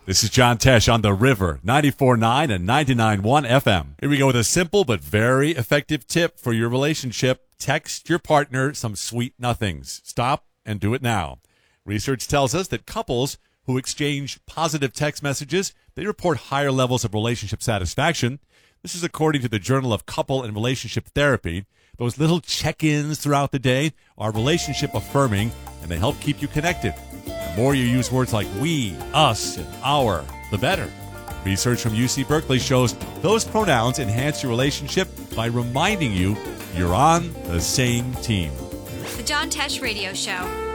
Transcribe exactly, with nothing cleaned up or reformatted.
This is John Tesh on The River, ninety-four point nine and ninety-nine point one F M. Here we go with a simple but very effective tip for your relationship. Text your partner some sweet nothings. Stop and do it now. Research tells us that couples who exchange positive text messages, they report higher levels of relationship satisfaction. This is according to the Journal of Couple and Relationship Therapy. Those little check-ins throughout the day are relationship affirming, and they help keep you connected. The more you use words like we, us, and our, the better. Research from U C Berkeley shows those pronouns enhance your relationship by reminding you you're on the same team. The John Tesh Radio Show.